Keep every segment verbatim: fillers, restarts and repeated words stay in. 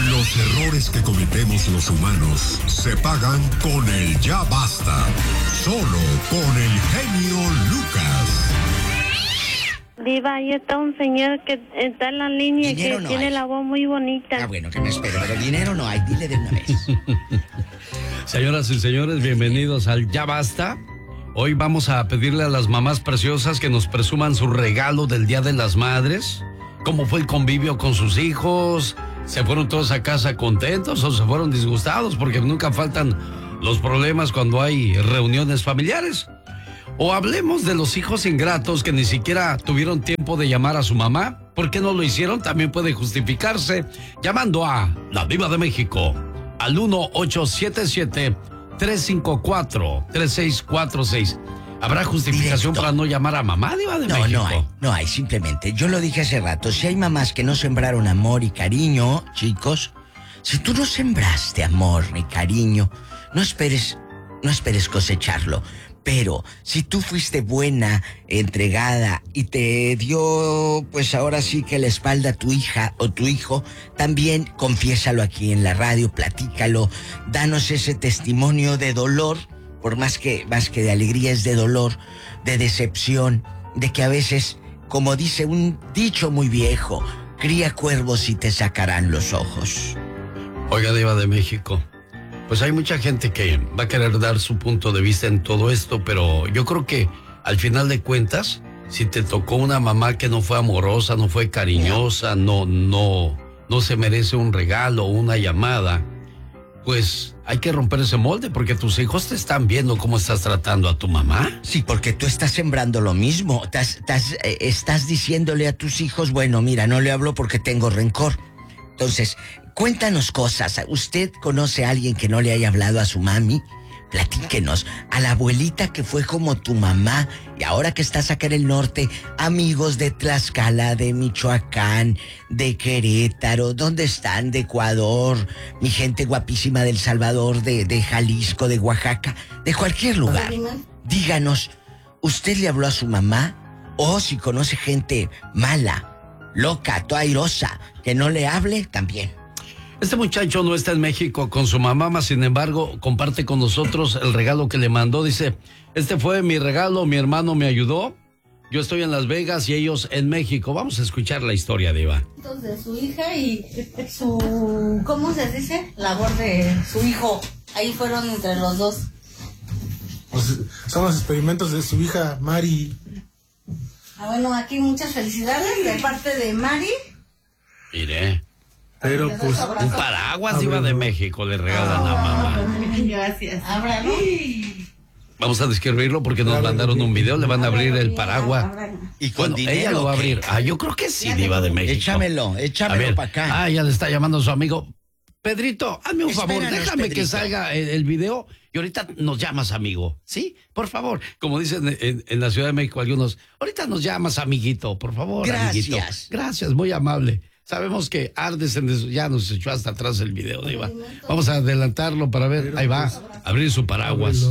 Los errores que cometemos los humanos se pagan con el ya basta. Solo con el genio Lucas. Diva, ahí está un señor que está en la línea y que no tiene hay. la voz muy bonita. Ah, bueno, que me espere, pero dinero no hay, dile de una vez. Señoras y señores, bienvenidos al Ya Basta. Hoy vamos a pedirle a las mamás preciosas que nos presuman su regalo del Día de las Madres. ¿Cómo fue el convivio con sus hijos? ¿Se fueron todos a casa contentos o se fueron disgustados? Porque nunca faltan los problemas cuando hay reuniones familiares. O hablemos de los hijos ingratos que ni siquiera tuvieron tiempo de llamar a su mamá. ¿Por qué no lo hicieron? También puede justificarse llamando a la Diva de México al uno ocho siete siete, tres cinco cuatro, tres seis cuatro seis. ¿Habrá justificación Directo. para no llamar a mamá, Diva de No, México? no hay, no hay, simplemente. Yo lo dije hace rato, si hay mamás que no sembraron amor y cariño, chicos, si tú no sembraste amor ni cariño, no esperes, no esperes cosecharlo. Pero si tú fuiste buena, entregada y te dio, pues ahora sí que la espalda a tu hija o tu hijo, también confiésalo aquí en la radio, platícalo, danos ese testimonio de dolor, por más que, más que de alegría es de dolor, de decepción, de que a veces, como dice un dicho muy viejo, cría cuervos y te sacarán los ojos. Oiga, Diva de México, pues hay mucha gente que va a querer dar su punto de vista en todo esto, pero yo creo que al final de cuentas, si te tocó una mamá que no fue amorosa, no fue cariñosa, no, no, no se merece un regalo o una llamada, pues hay que romper ese molde porque tus hijos te están viendo cómo estás tratando a tu mamá. Sí, porque tú estás sembrando lo mismo, estás, estás, eh, estás diciéndole a tus hijos, bueno, mira, no le hablo porque tengo rencor. Entonces, cuéntanos cosas. ¿Usted conoce a alguien que no le haya hablado a su mami? Platíquenos. A la abuelita que fue como tu mamá y ahora que estás acá en el norte, amigos de Tlaxcala, de Michoacán, de Querétaro, ¿dónde están? De Ecuador, mi gente guapísima del Salvador, de, de Jalisco, de Oaxaca, de cualquier lugar. Díganos, ¿usted le habló a su mamá? O si conoce gente mala, loca, toda airosa, que no le hable, también. Este muchacho no está en México con su mamá, mas sin embargo comparte con nosotros el regalo que le mandó. Dice, este fue mi regalo, mi hermano me ayudó. Yo estoy en Las Vegas y ellos en México. Vamos a escuchar la historia, Diva. De su hija y su, ¿cómo se dice? Labor de su hijo. Ahí fueron entre los dos. Pues son los experimentos de su hija Mari. Ah, bueno, aquí muchas felicidades de parte de Mari. Mire. Pero pues Un paraguas, Diva de México, le regalan a mamá. Gracias. Ábralo. Vamos a describirlo porque nos mandaron un video, le van a abrir el paraguas. Y con Bueno, dinero, ella lo va a ¿qué? abrir. Ah, yo creo que sí, Diva de México. Échamelo, échamelo para acá. Ah, ya le está llamando a su amigo. Pedrito, hazme un favor, Espéranos, déjame Pedrito. que salga el, el video y ahorita nos llamas, amigo. ¿Sí? Por favor. Como dicen en, en la Ciudad de México algunos, ahorita nos llamas, amiguito, por favor, Gracias. amiguito. Gracias, muy amable. Sabemos que ardes en eso, ya nos echó hasta atrás el video, Diva. Vamos a adelantarlo para ver. Ahí va, abrir su paraguas.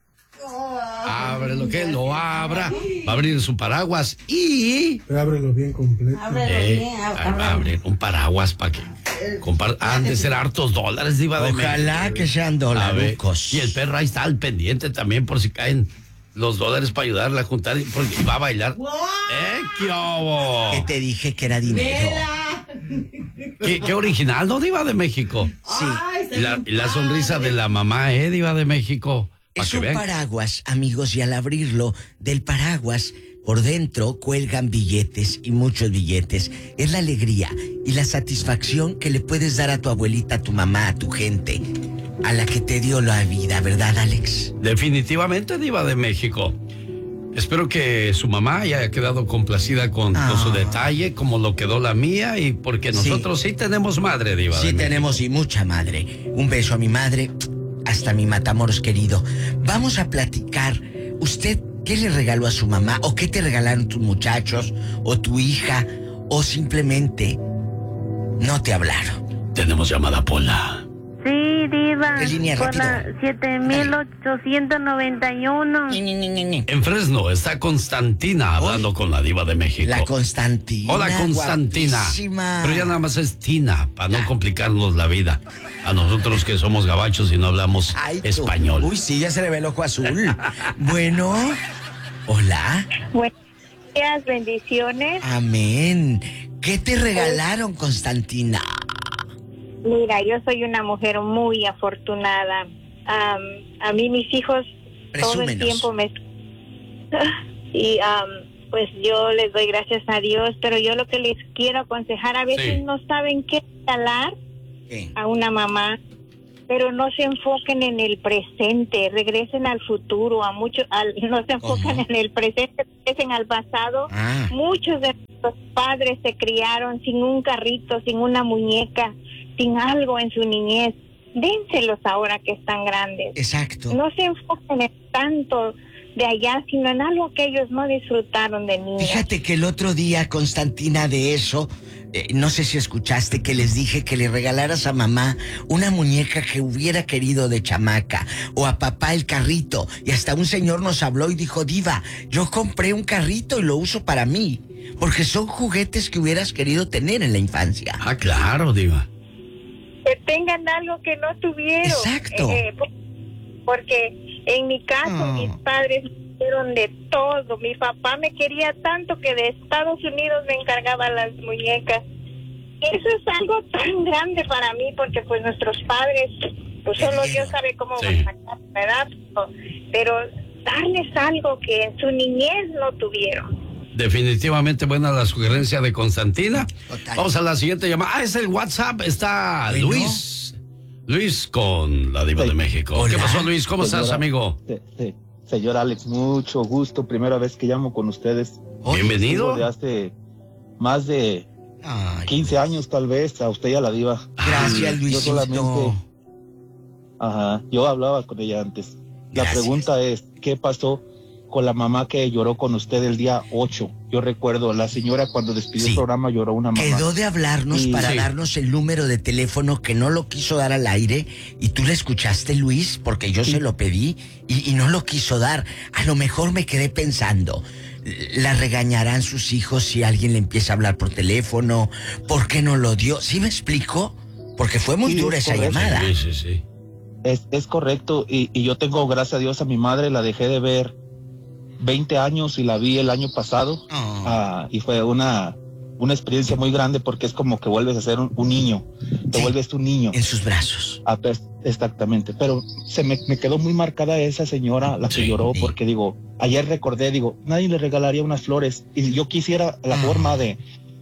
Ábrelo, que lo abra. Va a abrir su paraguas y... pero ábrelo bien completo. Ábrelo Eh, bien, va a ábrelo. abrir un paraguas para que... compar- Han de ser hartos dólares, Diva de Ojalá México. que sean A ver, dolarucos. y el perro ahí está al pendiente también por si caen los dólares para ayudarla a juntar y porque va a bailar. ¡Eh, qué obo! Que te dije que era dinero. ¿Qué, qué original, ¿no, Diva de México? Sí. Y la, y la sonrisa de la mamá, ¿eh, Diva de México? Para Es que un vean. paraguas, amigos, y al abrirlo, del paraguas, por dentro cuelgan billetes y muchos billetes. Es la alegría y la satisfacción que le puedes dar a tu abuelita, a tu mamá, a tu gente, a la que te dio la vida, ¿verdad, Alex? Definitivamente, Diva de México. Espero que su mamá haya quedado complacida con, Ah. con su detalle, como lo quedó la mía, y porque Sí. nosotros sí, tenemos madre, Diva Sí de tenemos y mucha madre. Un beso a mi madre, hasta mi Matamoros querido. Vamos a platicar. ¿Usted qué le regaló a su mamá? ¿O qué te regalaron tus muchachos? ¿O tu hija? ¿O simplemente no te hablaron? México. Tenemos llamada, Pola. Sí, Diva. ¿Qué línea? Por Rápido. la siete mil ochocientos noventa y uno. Ni, ni, ni, ni, ni. En Fresno está Constantina hablando con la diva de México. La Constantina. Hola, Constantina. Guapísima. Pero ya nada más es Tina, para no complicarnos la vida. A nosotros que somos gabachos y no hablamos Ay, tú. español. Uy, sí, ya se le ve el ojo azul. Bueno. Hola. Buenos días, bendiciones. Amén. ¿Qué te regalaron, Constantina? Mira, yo soy una mujer muy afortunada. Am, a mí mis hijos todo el Presúmenos. tiempo me... Y am, pues yo les doy gracias a Dios, pero yo lo que les quiero aconsejar, a veces Sí. no saben qué regalar ¿Qué? a una mamá, pero no se enfoquen en el presente, regresen al futuro, a mucho, al, no se enfocan ¿Cómo? en el presente, regresen al pasado. Ah. Muchos de nuestros padres se criaron sin un carrito, sin una muñeca, sin algo en su niñez. Dénselos ahora que están grandes. Exacto. No se enfoquen en tanto de allá, sino en algo que ellos no disfrutaron de niños. Fíjate que el otro día, Constantina, de eso, eh, no sé si escuchaste que les dije que le regalaras a mamá una muñeca que hubiera querido de chamaca, o a papá el carrito, y hasta un señor nos habló y dijo, Diva, yo compré un carrito y lo uso para mí, porque son juguetes que hubieras querido tener en la infancia. Ah, claro, diva. Que tengan algo que no tuvieron. Exacto. Eh, por- porque en mi caso, Ah. mis padres me dieron de todo. Mi papá me quería tanto que de Estados Unidos me encargaba las muñecas. Eso es algo tan grande para mí, porque pues nuestros padres, pues solo Dios sabe cómo Sí. van a sacar, ¿verdad? Pero, pero darles algo que en su niñez no tuvieron. Definitivamente buena la sugerencia de Constantina. Total. Vamos a la siguiente llamada. Ah, es el WhatsApp. Está Bueno. Luis. Luis con la diva Sí. de México. Hola. ¿Qué pasó, Luis? ¿Cómo estás, Señora- amigo? Sí, sí. Señor Alex, mucho gusto. Primera vez que llamo con ustedes. Oye, Bienvenido. De hace más de ay, quince años, tal vez, a usted y a la diva. Gracias, Yo Luisito. solamente. Ajá, yo hablaba con ella antes. La Gracias. pregunta es, ¿qué pasó con la mamá que lloró con usted el día ocho? Yo recuerdo, la señora cuando despidió Sí. el programa lloró una mamá. Quedó de hablarnos Sí. para Sí. darnos el número de teléfono que no lo quiso dar al aire y tú le escuchaste, Luis, porque yo se lo pedí y, y no lo quiso dar. A lo mejor me quedé pensando, ¿la regañarán sus hijos si alguien le empieza a hablar por teléfono? ¿Por qué no lo dio? ¿Sí me explico? Porque fue muy Sí, dura es esa correcto. llamada. Sí, sí, sí. Es, es correcto, y, y yo tengo, gracias a Dios, a mi madre, la dejé de ver veinte años y la vi el año pasado. Oh. Ah, y fue una, una experiencia muy grande porque es como que vuelves a ser un, un niño, te Sí. vuelves tu niño. En sus brazos. Ah, pues, exactamente, pero se me, me quedó muy marcada esa señora, la que Sí. lloró, Sí. porque digo, ayer recordé, digo, nadie le regalaría unas flores, y yo quisiera la Ah. forma de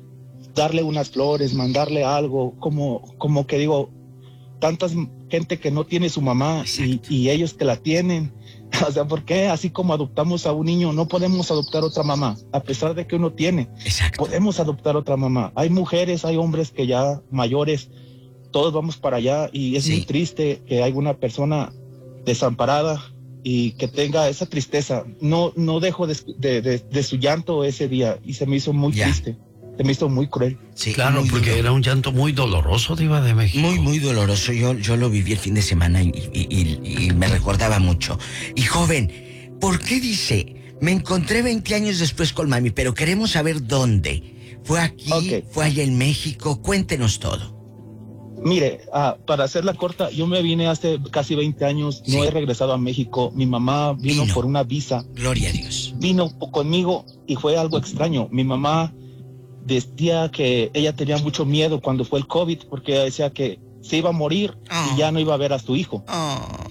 darle unas flores, mandarle algo, como, como que digo, tantas gente que no tiene su mamá y, Exacto. y ellos que la tienen. O sea, ¿por qué así como adoptamos a un niño no podemos adoptar otra mamá? A pesar de que uno tiene, Exacto. podemos adoptar otra mamá. Hay mujeres, hay hombres que ya mayores, todos vamos para allá, y es Sí. muy triste que haya una persona desamparada y que tenga esa tristeza. No, no dejo de, de, de- de su llanto ese día, y se me hizo muy Ya. triste, se me hizo muy cruel. Sí, Claro, muy porque duro. era un llanto muy doloroso, diva de México. Muy, muy doloroso. Yo, yo lo viví el fin de semana y, y- y- y me recordaba mucho. Y joven, ¿por qué dice, me encontré veinte años después con mami, pero queremos saber dónde? ¿Fue aquí? Ok. ¿Fue allá en México? Cuéntenos todo. Mire, ah, para hacerla corta, yo me vine hace casi veinte años, Sí. no he regresado a México. Mi mamá vino, Vino. por una visa, Gloria a Dios. vino conmigo y fue algo extraño. Mi mamá decía que ella tenía mucho miedo cuando fue el COVID, porque ella decía que se iba a morir Ah. y ya no iba a ver a su hijo. Oh,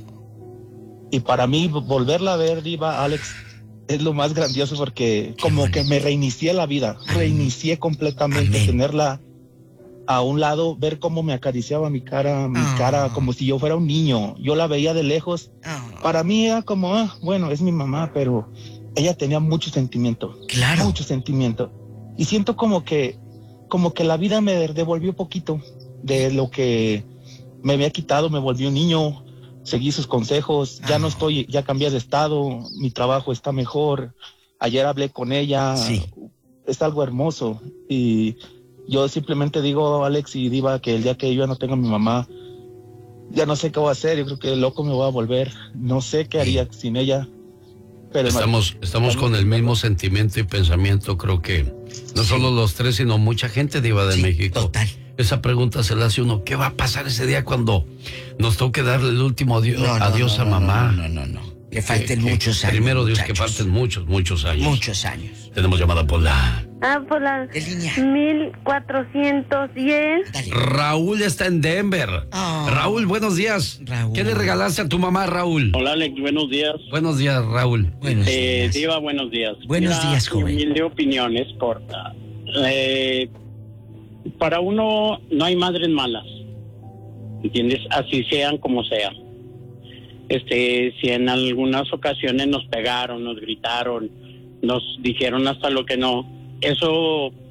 Y para mí volverla a ver, Diva, Alex, es lo más grandioso, porque Qué como bonito. que me reinicié la vida, Amén. reinicié completamente, Amén. tenerla a un lado, ver cómo me acariciaba mi cara, mi Ah. cara, como si yo fuera un niño. Yo la veía de lejos. oh. Para mí era como, ah, bueno, es mi mamá, pero ella tenía mucho sentimiento, Claro. mucho sentimiento. Y siento como que, como que la vida me devolvió poquito de lo que me había quitado, me volvió un niño, seguí sus consejos, ya Ah. no estoy, ya cambié de estado, mi trabajo está mejor. Ayer hablé con ella, Sí. es algo hermoso. Y yo simplemente digo, Alex y Diva, que el día que yo ya no tenga a mi mamá, ya no sé qué voy a hacer, yo creo que loco me voy a volver, no sé qué haría sin ella. Pero estamos estamos con el mismo sentimiento y pensamiento, creo que no sí. solo los tres, sino mucha gente, Diva de sí, México. Total. Esa pregunta se la hace uno, ¿qué va a pasar ese día cuando nos toque darle el último adiós, no, no, adiós no, a mamá? No, no, no, no. Que falten que, muchos que, años. Primero Dios, muchachos. que falten muchos, muchos años. Muchos años. Tenemos llamada por la... Ah, por la mil cuatrocientos diez. Dale. Raúl está en Denver. Oh. Raúl, buenos días. Raúl. ¿Qué le regalaste a tu mamá, Raúl? Hola, Alex, buenos días. Buenos días, Raúl. Buenos eh, días. Diva, buenos días. Buenos Mira, días, joven. Mi humilde opinión es corta. Eh, para uno no hay madres malas, ¿entiendes? Así sean como sean. Este, si en algunas ocasiones nos pegaron, nos gritaron, nos dijeron hasta lo que no, eso